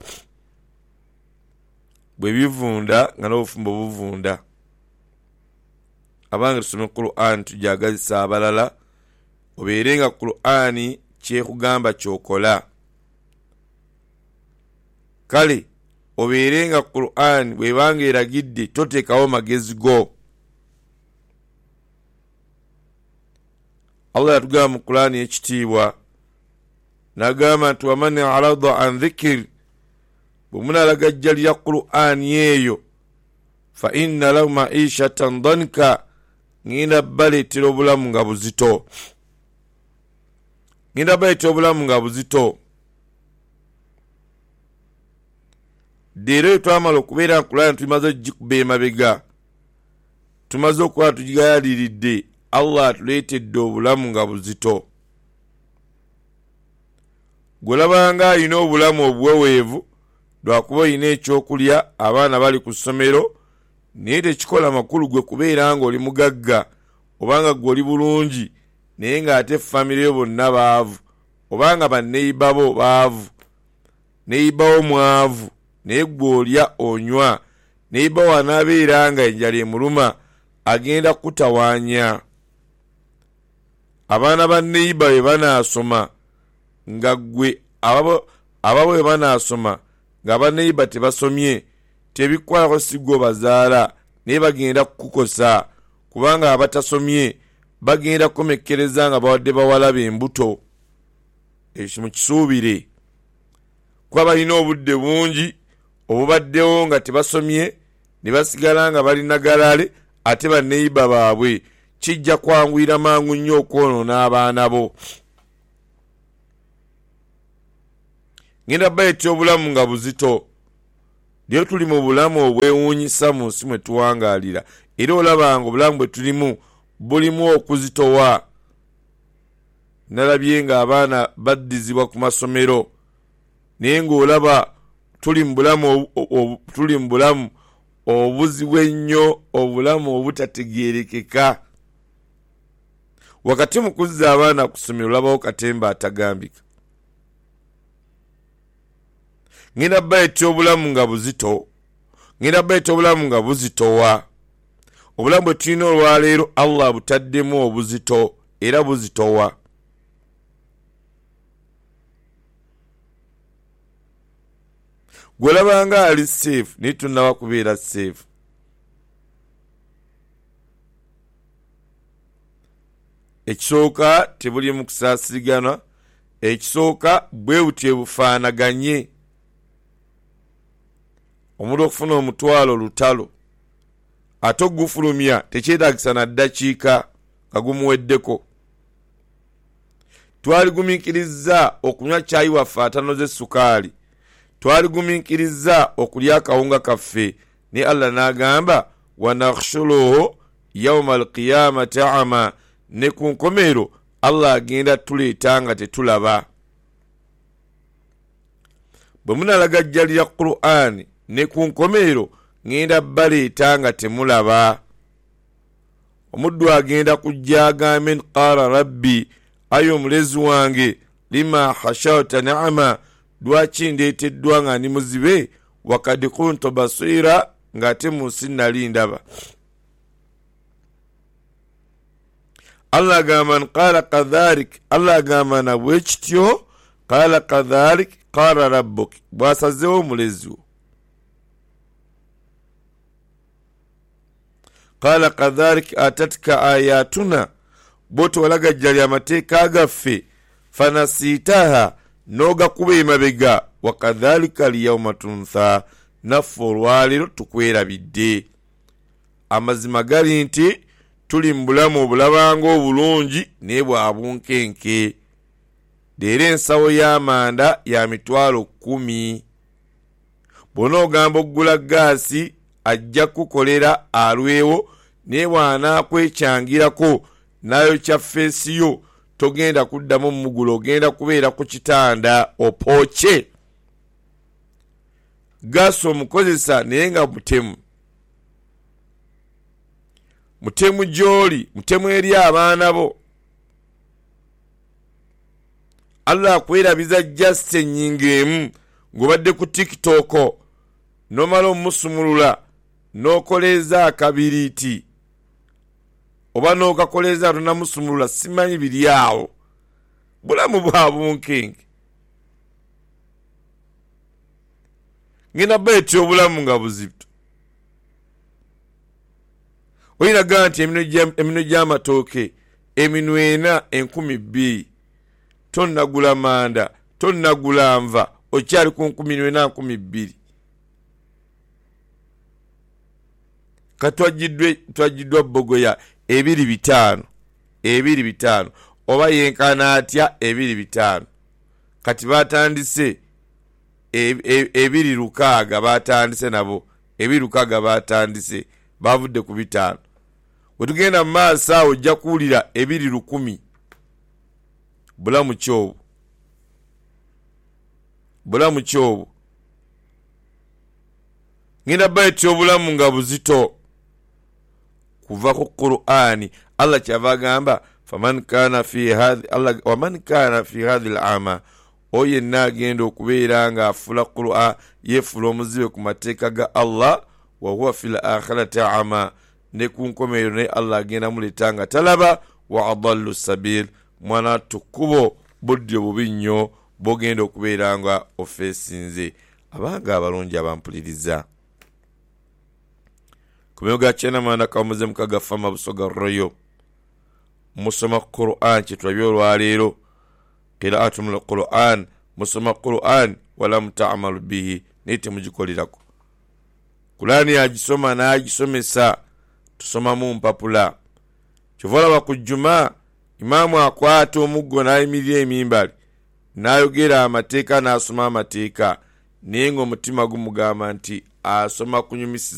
bwe bivunda nga n'obufumbo buvunda. Abange tusome Qur'an tujagazisa abalala obeerenga Qur'ani kyekugamba kyokola. Kale obeerenga Qur'an bwebanga eragidde toteekawo magezi go. Allah yatugamba mu Qur'ani ekitiibwa n'agamba nti waman arada an dhikri bwe munaalagajjalira Qur'ani eyo fa inna lahu ma'ishatan danka ngenda baleetera obulamu nga buzito. Ngenda baleetera obulamu nga buzito. Leero twamala okubeera nkulana tumaze okugikuba emabega tumaze okuba tugigayaliridde Allah atuleetedde obulamu nga buzito. Gwolabanga alina obulamu obuweweevu lwakuba olina ekyokulya abaana bali ku ssomero naye tekikola makulu gwe kubeera nga oli mugagga obanga gwe oli bulungi naye ng'ate famire yo bonna baavu obanga banneyiba bo baavu neyibawo mwavu naye gwe olya onywa neyiba wanaabeera nga enjala emuluma agenda kutawaanya. Abaana ba neyiba bwe banaasoma nga gwe ababo bwe banaasoma nga abaneyiba tebasomye tebikwalako sigwo bazaala naye bagenda kukukosa kubanga abatasomye bagenda komekkereza nga bawadde bawala b'embuto. Ekyo mukisuubire kuba balina obudde bungi obubaddewo nga tebasomye ne basigala nga balina galale ate banneyiba baabwe kijja kwanguyira mangu nnyo okwonoona abaana bo. Ngenda baleetera obulamu nga buzito lyo tuli mu bulamu obwewuunyisa mu nsi mwe tuwangaalira, era olabanga obulamu bwe tulimu bulimu okuzitowa. Nalabye nga abaana baddizibwa ku masomero, naye ng'olaba tuli mu bulamu tuli mu bulamu obuzibu ennyo, obulamu obutategeerekeka. Wakati mu kuzza abaana ku ssomero olabawo katemba atagambika. Ngenda bayita obulamu nga buzito, ngenda bayita obulamu nga buzitowa. Obulamu bwe tulina olwaleero Allah butaddemu obuzito era buzitowa. Gwelabanga ali safe naye tunawa kubeera safe. Ekisooka tebuli mu kusaasirigana, ekisooka bwewuti bufaanaganye. Omuntu okufuna omutwalo lutalo ate ogufulumya tekyetaagisa na ddakiika nga gumuweddeko. Twaligumiikiriza okunywa caayi waffe atanoze sukaali, twaligumiikiriza okulya akawunga kaffe, ne Allah n'agamba wanakhshuluhu yawma alqiyamati ama, ne ku nkomero Allah agenda tuleeta nga tetulaba. Bwe munalagajjalira Qur'ani ne ku nkomero ngenda baleeta nga temulaba. Omuddu agenda kujja agambe qala rabbi, ayo omulezi wange, lima hashawta ni'ama, lwaki ndeeteddwa nga ndi muzibe, wakad kuntu basira, ng'ate mu nsi nali ndaba. Allah agamba qala kadhalik, Allah agamba na bwe kityo, qala kadhalik qala rabbuk, bw'asazeewo omulezi wo. Qala kadhalik atatka ayatuna, boto walagajjali amateeka gaffe, fanasitaha, n'ogakuba emabega, wakadhalika liyawma tuntha, naffe olwaleero tukwerabidde. Amazima gali nti tuli mu bulamu obulabanga obulungi naye bwa bunkenke. Leero ensawo y'amanda ya mitwalo kkumi. Bw'onoogamba oggula gaasi ajja kukolera alwewo, naye bw'anaakwechangirako nayo kya feesi yo togenda kuddamu mugula, ogenda kubeera ku kitanda opooche. Gaasi omukozesa naye nga mutemu. Mutemu gy'oli, mutemu eri abaana bo. Allah akwerabiza just ennyingo emu ng'obadde ku TikTok, n'omala omusumulula n'okoleeza akabiriiti, oba n'okakoleeza tonamusumulula, simanyi biri awo. Bulamu bwa bunkenke. Ngenda bayita obulamu nga buzito. Oyina gaa nti eminwe gy'amatooke eminwe ena enkumi bbiri, tonnagula manda, tonnagula nva, okyali ku nkumi ena nkumi bbiri. Katwajiddwe twajiddwa bogoya ebiri bitaano, ebiri bitaano, oba yenkana atya ebiri bitaano. Kati batandise ebiri lukaaga, batandise nabo ebiri lukaaga batandise, bavudde ku bitaano. Wetugenda mu maaso awo ojja kuwulira ebiri lukumi. Bulamu kyobo, bulamu kyobo. Ngenda bayita obulamu nga buzito kuva ku Qur'ani. Allah kyava agamba faman kana fi hadhi Allah waman kana fi hadhi al-ama, oye nagenda okubeera nga afula Qur'an, yefula omuzibe ku mateeka ga Allah, wa huwa fil akhirati ama, ne ku nkomero ne Allah agenda muleta nga talaba, wa adallu sabil, mwana tukubo budde bubi nnyo bogenda okubeera nga ofeesinze. Abanga abalungi abampuliriza, kumyoga chena manda kamuze mukaga fama busoga royo musoma Qur'an kitwabyo olwaleero, qira'atul Qur'an, musoma Qur'an wala muta'amalu bihi, nite mugikolirako. Qur'ani agisoma na agisomesa, tusoma mu mpapula. Kivola wa kujuma imamu akwata omuggo n'ayimirira emimbali n'ayogera amateeka n'asoma amateeka, naye ng'omutima gumugamba nti asoma kunyumisiza